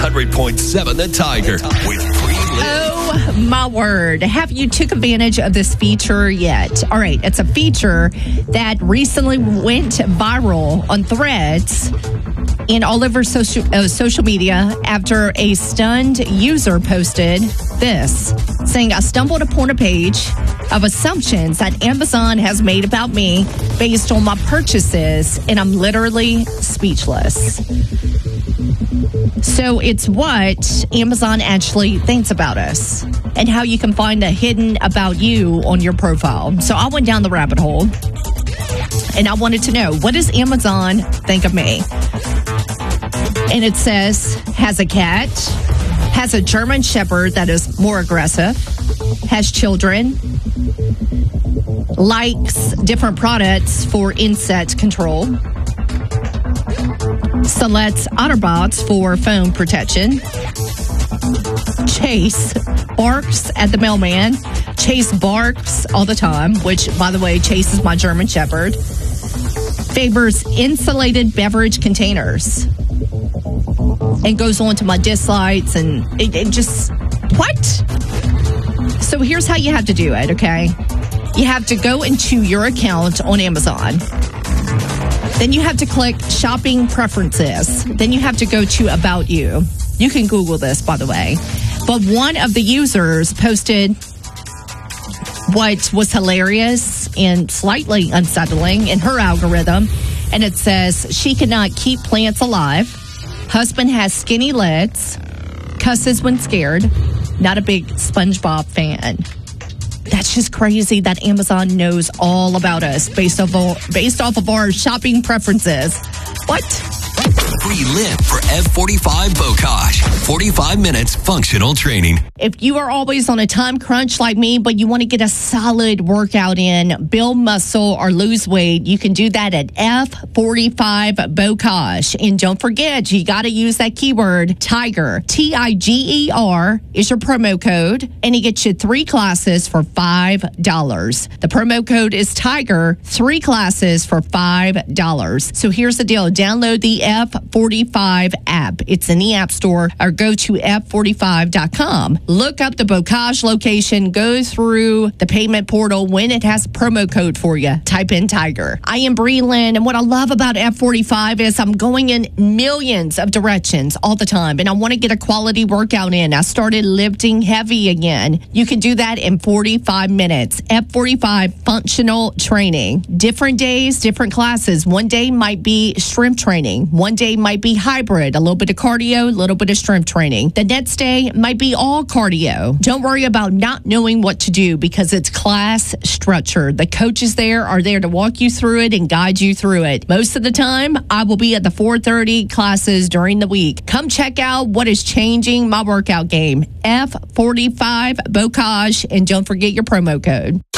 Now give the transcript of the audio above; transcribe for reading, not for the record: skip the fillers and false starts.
100.7 The Tiger with Pre-Lit. Oh, my word. Have you took advantage of this feature yet? All right, it's a feature that recently went viral on Threads and all over social media after a stunned user posted this, saying, I stumbled upon a page of assumptions that Amazon has made about me based on my purchases, and I'm literally speechless. So it's what Amazon actually thinks about us and how you can find a hidden about you on your profile. So I went down the rabbit hole and I wanted to know, what does Amazon think of me? And it says, has a cat, has a German Shepherd that is more aggressive, has children, likes different products for insect control, selects OtterBox for phone protection, Chase barks at the mailman, Chase barks all the time, which, by the way, Chase is my German Shepherd, favors insulated beverage containers, and goes on to my dislikes, and it just, what? So here's how you have to do it, okay? You have to go into your account on Amazon. Then you have to click shopping preferences. Then you have to go to about you. You can Google this, by the way. But one of the users posted what was hilarious and slightly unsettling in her algorithm. And it says, she cannot keep plants alive. Husband has skinny legs. Cusses when scared. Not a big SpongeBob fan. That's just crazy that Amazon knows all about us based off of our shopping preferences. What? Pre-Lit for F45 Bocage. 45 minutes functional training. If you are always on a time crunch like me, but you want to get a solid workout in, build muscle or lose weight, you can do that at F45 Bocage. And don't forget, you got to use that keyword TIGER. TIGER is your promo code, and it gets you 3 classes for $5. The promo code is TIGER, 3 classes for $5. So here's the deal. Download the F45 app. It's in the App Store, or go to F45.com. Look up the Bocage location. Go through the payment portal when it has a promo code for you. Type in Tiger. I am Bree Lynn, and what I love about F45 is I'm going in millions of directions all the time, and I want to get a quality workout in. I started lifting heavy again. You can do that in 45 minutes. F45 functional training. Different days, different classes. One day might be strength training. One day might be hybrid, a little bit of cardio, a little bit of strength training. The next day might be all cardio. Don't worry about not knowing what to do because it's class structured. The coaches there are there to walk you through it and guide you through it. Most of the time, I will be at the 4:30 classes during the week. Come check out what is changing my workout game. F45 Bocage, and don't forget your promo code.